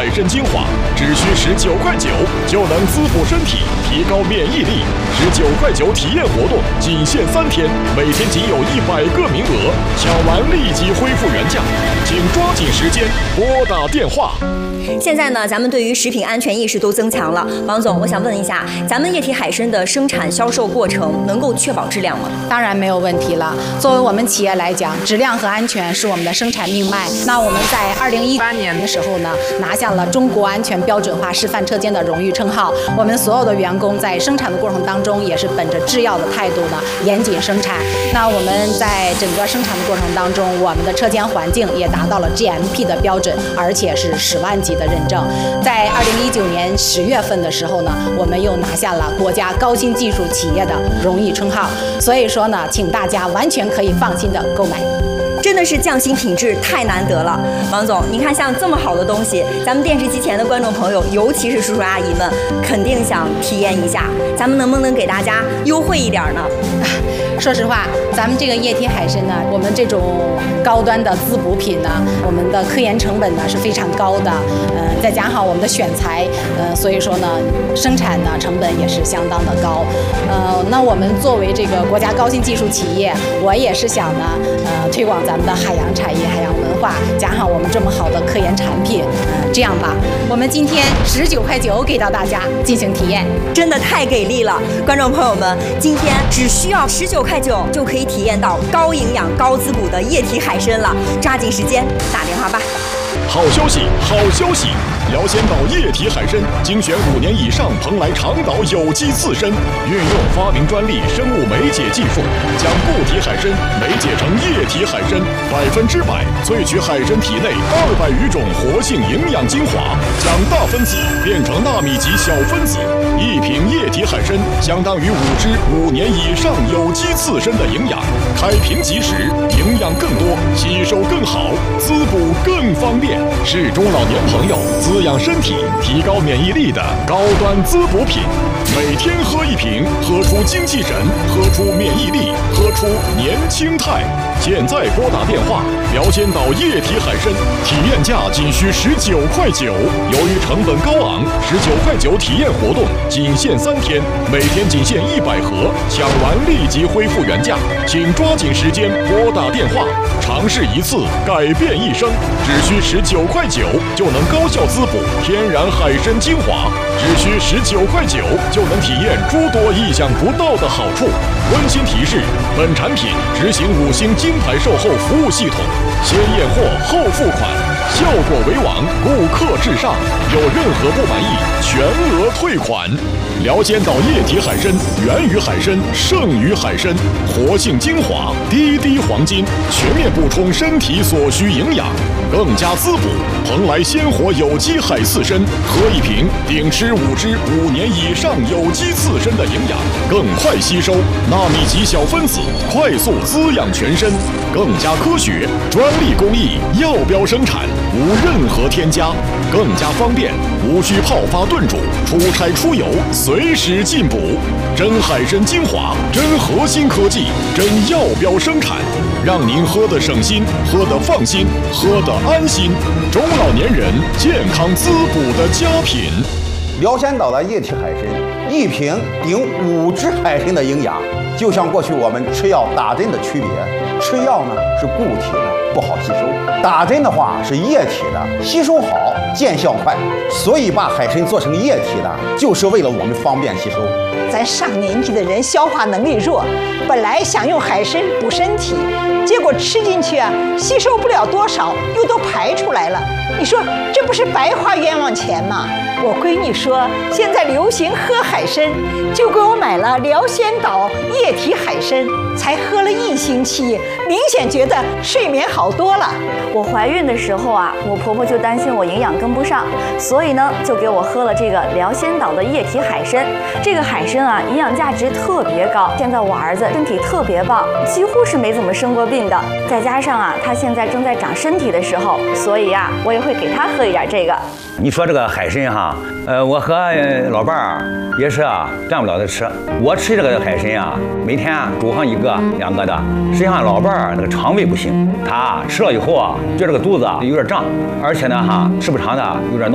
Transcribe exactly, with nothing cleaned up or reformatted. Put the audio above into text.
海参精华，只需十九块九就能滋补身体，提高免疫力。十九块九体验活动仅限三天，每天仅有一百个名额，抢完立即恢复原价，请抓紧时间拨打电话。 现在呢，咱们对于食品安全意识都增强了。王总，我想问一下，咱们液体海参的生产销售过程能够确保质量吗？ 当然没有问题了。作为我们企业来讲，质量和安全是我们的生产命脉。那我们在二零一八年的时候呢，拿下了中国安全标准化示范车间的荣誉称号。我们所有的员工在生产的过程当中，也是本着制药的态度呢，严谨生产。那我们在整个生产的过程当中，我们的车间环境也达到了 G M P 的标准，而且是十万级的认证。在二零一九年十月份的时候呢，我们又拿下了国家高新技术企业的荣誉称号。所以说呢，请大家完全可以放心的购买。 真的是匠心品质太难得了，王总，您看像这么好的东西，咱们电视机前的观众朋友，尤其是叔叔阿姨们，肯定想体验一下。咱们能不能给大家优惠一点呢？ 说实话，咱们这个液体海参呢，我们这种高端的滋补品呢，我们的科研成本呢是非常高的，呃，再加上我们的选材，呃，所以说呢，生产呢成本也是相当的高。呃，那我们作为这个国家高新技术企业，我也是想呢，呃，推广咱们的海洋产业、海洋文化，加上我们这么好的科研产品，呃，这样吧，我们今天十九块九给到大家进行体验， 真的太给力了！观众朋友们，今天只需要十九块九就可以体验到高营养、高滋补的液体海参了，抓紧时间打电话吧！ 好消息，好消息！辽仙岛液体海参精选五年以上蓬莱长岛有机刺参，运用发明专利生物酶解技术，将固体海参酶解成液体海参，百分之百萃取海参体内二百余种活性营养精华，将大分子变成纳米级小分子。一瓶液体海参相当于五只五年以上有机刺参的营养，开瓶即食，营养更多，吸收更好，滋补更方便，是中老年朋友滋养身体、提高免疫力的高端滋补品。每天喝一瓶，喝出精气神，喝出免疫力，喝出年轻态。现在拨打电话，辽仙岛液体海参体验价仅需十九块九。由于成本高昂，十九块九体验活动仅限三天，每天仅限一百盒，抢完立即恢复原价，请抓紧时间拨打电话，尝试一次改变一生，只需十九块九就能高效滋补天然海参精华，只需十九块九就能体验诸多意想不到的好处。温馨提示：本产品执行五星金牌售后服务系统，先验货后付款，效果为王，顾客至上。有任何不满意，全额退款。辽仙岛液体海参源于海参，胜于海参，活性精华，滴滴黄金，全面补充身体所需营养，更加滋补。蓬莱鲜活有机海刺参，喝一瓶顶吃五只五年以上有机刺参的营养，更快吸收纳米级小分子，快速滋养全身，更加科学，专利工艺，药标生产，无任何添加，更加方便，无需泡发炖煮，出差出游随时进补。真海参精华，真核心科技，真药标生产，让您喝得省心，喝得放心，喝得安心。中老年人健康滋补的佳品。 辽仙岛的液体海参，一瓶顶五只海参的营养。就像过去我们吃药打针的区别，吃药呢是固体的，不好吸收；打针的话是液体的，吸收好，见效快。所以把海参做成液体的，就是为了我们方便吸收。 咱上年纪的人消化能力弱，本来想用海参补身体，结果吃进去啊，吸收不了多少，又都排出来了。你说这不是白花冤枉钱吗？我闺女说现在流行喝海参，就给我买了辽仙岛液体海参，才喝了一星期，明显觉得睡眠好多了。 我怀孕的时候啊，我婆婆就担心我营养跟不上，所以呢，就给我喝了这个辽仙岛的液体海参。这个海参啊，营养价值特别高。现在我儿子身体特别棒，几乎是没怎么生过病的。再加上啊，他现在正在长身体的时候，所以啊，我也会给他喝一点这个。 你说这个海参哈，呃，我和老伴儿也是啊，干不了的吃。我吃这个海参啊，每天煮上一个两个的。实际上老伴儿那个肠胃不行，他吃了以后啊，觉得这个肚子有点胀，而且呢哈，时不常的有点弄。